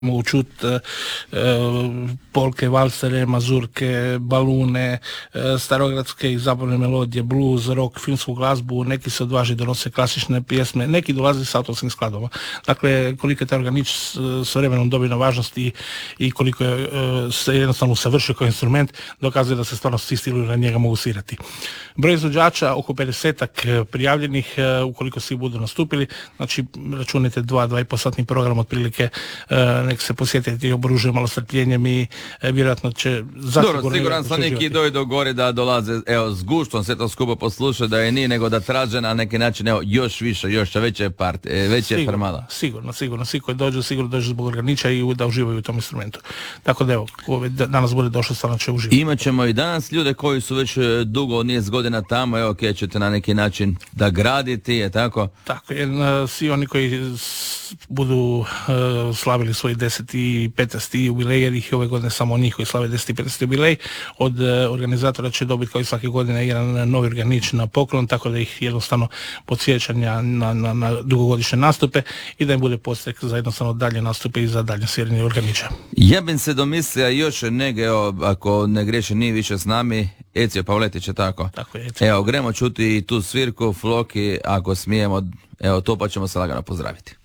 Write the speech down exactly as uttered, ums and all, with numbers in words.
mogu čuti e, polke, valsere, mazurke, balune, e, starogradske i zabavne melodije, blues, rock, filmsku glazbu, neki se odvaži donose klasične pjesme, neki dolaze s autorskim skladova. Dakle, koliko je taj organič s, s vremenom dobio na važnosti i koliko je e, se jednostavno usavršio kao instrument, dokazuje da se stvarno svi stilovi na njega mogu svirati. Broj izvođača, oko pedesetak prijavljenih, e, ukoliko svi budu nastupili, znači računajte dva, dva i po satni program otprilike, e, nek se posjetiti i obružuju malo strpljenjem i e, vjerojatno će zasigurno... Dobro, siguran sam neki dojdu gore da dolaze, evo, s guštom se to skupo posluša, da je nije nego da traže na neki način, evo, još više, još veće part, veće formala. Sigurno, sigurno, svi koji dođu, sigurno dođu zbog organiča i da uživaju u tom instrumentu. Tako da evo, ko danas bude došlo, stvarno će uživati. Imaćemo i danas ljude koji su već dugo, niz godina tamo, evo, kje ćete na neki način da graditi, je tako? Tako, jer svi oni koji budu uh, slavili svoj deset i petnaesti jubilej, jer ih ove godine samo njih koji slave deset i petnaesti jubilej, od uh, organizatora će dobiti kao i svake godine jedan novi organič na poklon, tako da ih jednostavno podsjećanja na, na, na dugogodišnje nastupe i da im bude podsjek za jednostavno dalje nastupe i za dalje sviranje organiča. Ja bih se domislio još nege, ako ne griješi nije više s nami, Ezio Pavletić, je tako? Tako je, Ezio. Evo, gremo čuti i tu svirku, Floki, ako smijemo, evo to pa ćemo se lagano pozdraviti.